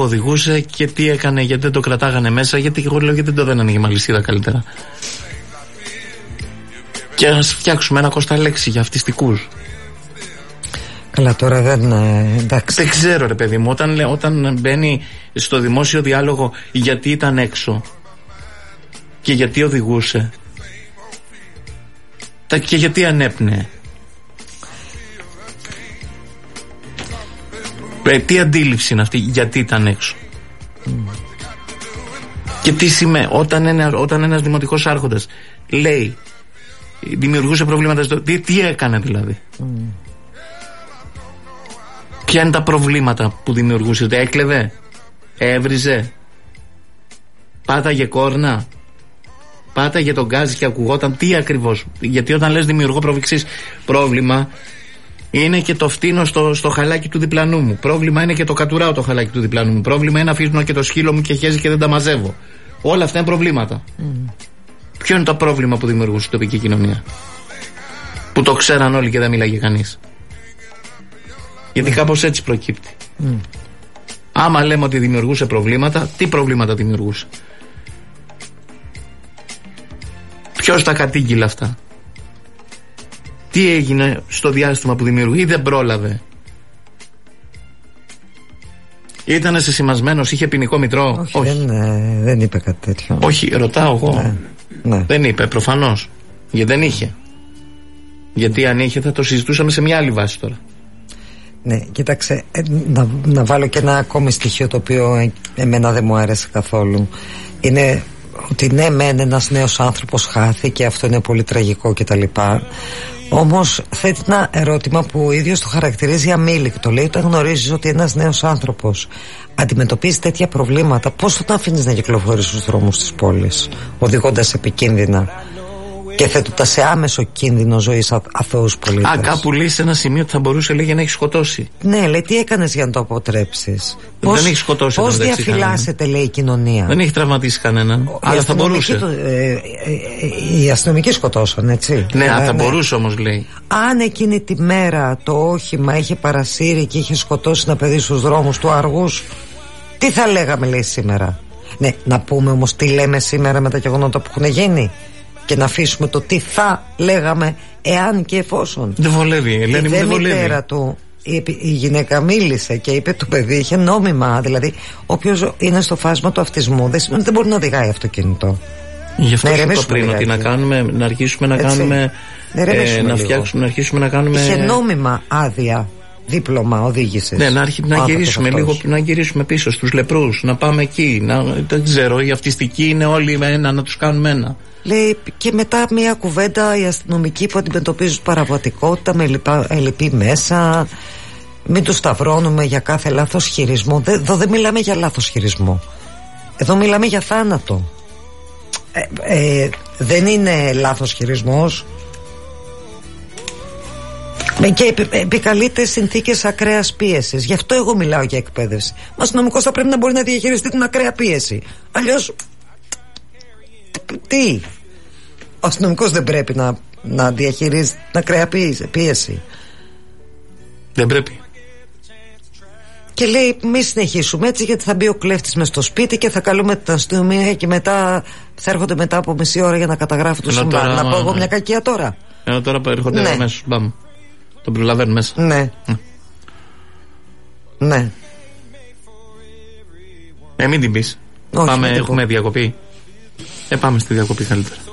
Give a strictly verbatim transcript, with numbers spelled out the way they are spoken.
οδηγούσε και τι έκανε, γιατί δεν το κρατάγανε μέσα, γιατί εγώ λέω γιατί δεν το δένανε για αλυσίδα καλύτερα. Και ας φτιάξουμε ένα κοσταλέξι για αυτιστικούς. Καλά, τώρα δεν. Εντάξει. Δεν ξέρω, ρε παιδί μου, όταν, όταν μπαίνει στο δημόσιο διάλογο γιατί ήταν έξω και γιατί οδηγούσε και γιατί ανέπνεε. Ε, τι αντίληψη είναι αυτή, γιατί ήταν έξω. Mm. Και τι σημαίνει, όταν, ένα, όταν ένας δημοτικός άρχοντας λέει, δημιουργούσε προβλήματα στο, τι, τι έκανε δηλαδή. Mm. Ποια είναι τα προβλήματα που δημιουργούσε, έκλεβε, έβριζε, πάταγε κόρνα, πάταγε τον γκάζι και ακουγόταν, τι ακριβώς. Γιατί όταν λες δημιουργώ προβλήξεις, πρόβλημα είναι και το φτύνω στο, στο χαλάκι του διπλανού μου. Πρόβλημα είναι και το κατουράω το χαλάκι του διπλανού μου. Πρόβλημα είναι να αφήνω και το σκύλο μου και χέζει και δεν τα μαζεύω. Όλα αυτά είναι προβλήματα. Mm. Ποιο είναι το πρόβλημα που δημιουργούσε η τοπική κοινωνία, που το ξέραν όλοι και δεν μίλαγε κανείς? Γιατί mm. κάπως έτσι προκύπτει. Mm. Άμα λέμε ότι δημιουργούσε προβλήματα, τι προβλήματα δημιουργούσε? Ποιος τα κατήγγειλε αυτά? Τι έγινε στο διάστημα που δημιουργεί ή δεν πρόλαβε? Ήτανε σεσημασμένος, είχε ποινικό μητρό? Όχι, Όχι. Δεν, ε, δεν είπε κάτι τέτοιο. Όχι, ρωτάω εγώ. Ναι. Ναι. Δεν είπε, προφανώς. Γιατί δεν είχε. Γιατί αν είχε θα το συζητούσαμε σε μια άλλη βάση τώρα. Ναι, κοίταξε, ε, να, να βάλω και ένα ακόμη στοιχείο το οποίο ε, εμένα δεν μου άρεσε καθόλου. Είναι ότι ναι, μεν ένας νέος άνθρωπος χάθηκε, αυτό είναι πολύ τραγικό κτλ. Όμως θέτει ένα ερώτημα που ο ίδιος το χαρακτηρίζει αμήλικτο. Λέει, όταν γνωρίζεις ότι ένας νέος άνθρωπος αντιμετωπίζει τέτοια προβλήματα, πώς θα τον αφήνεις να κυκλοφορεί στους δρόμους της πόλης, οδηγώντας επικίνδυνα και θέτοντας σε άμεσο κίνδυνο ζωής α, αθώους πολίτες? Α, κάπου λέει σε ένα σημείο ότι θα μπορούσε, λέει, να έχει σκοτώσει. Ναι, λέει, τι έκανες για να το αποτρέψεις? Πώς, δεν έχει σκοτώσει. Πώς διαφυλάσσεται, λέει, η κοινωνία? Δεν έχει τραυματίσει κανέναν. Ο, αλλά θα μπορούσε. Το, ε, ε, ε, οι αστυνομικοί σκοτώσαν, έτσι. Ναι, αλλά θα ναι. μπορούσε όμως, λέει. Αν εκείνη τη μέρα το όχημα είχε παρασύρει και είχε σκοτώσει ένα παιδί στους δρόμους του Αργούς, τι θα λέγαμε, λέει, σήμερα? Ναι, να πούμε όμως τι λέμε σήμερα με τα γεγονότα που έχουν γίνει και να αφήσουμε το τι θα λέγαμε εάν και εφόσον. Δεν βολεύει, Ελένη μου, δεν βολεύει. Η μητέρα του, η, η γυναίκα μίλησε και είπε το παιδί είχε νόμιμα. Δηλαδή, όποιος είναι στο φάσμα του αυτισμού δεν σημαίνει ότι δεν μπορεί να οδηγάει αυτοκίνητο. Γι' αυτό σου το πριν, ότι να, κάνουμε, να αρχίσουμε να Έτσι. κάνουμε ε, να φτιάξουμε, να αρχίσουμε να κάνουμε. Είχε νόμιμα άδεια, δίπλωμα οδήγησης. Ναι, να, αρχι, να γυρίσουμε λίγο, να γυρίσουμε πίσω στους λεπρούς, να πάμε εκεί. Να, δεν ξέρω, οι αυτιστικοί είναι όλοι με ένα, να τους κάνουμε ένα. Λέει, και μετά μια κουβέντα οι αστυνομικοί που αντιμετωπίζουν παραβατικότητα με ελλειπή μέσα. Μην τους σταυρώνουμε για κάθε λάθος χειρισμό. Εδώ δεν μιλάμε για λάθος χειρισμό. Εδώ μιλάμε για θάνατο. Ε, ε, δεν είναι λάθος χειρισμός. Και επικαλείται συνθήκες ακραίας πίεσης. Γι' αυτό εγώ μιλάω για εκπαίδευση. Ο αστυνομικός θα πρέπει να μπορεί να διαχειριστεί την ακραία πίεση. Αλλιώς τι? Ο αστυνομικός δεν πρέπει να, να διαχειρίζει την ακραία πίεση? Δεν πρέπει. Και λέει, μη συνεχίσουμε έτσι, γιατί θα μπει ο κλέφτης μες στο σπίτι και θα καλούμε την αστυνομία και μετά θα έρχονται μετά από μισή ώρα για να καταγράφουν το συμβάν. Να πω εγώ μια κακία τώρα? Ενώ τώρα έρχονται, ναι, αμέσως, μπαμ. Τον προλαβαίνουν μέσα. Ναι. Mm. Ναι. Ε, μην την πεις. Όχι, πάμε, έχουμε διακοπή. Ε, πάμε στη διακοπή καλύτερα.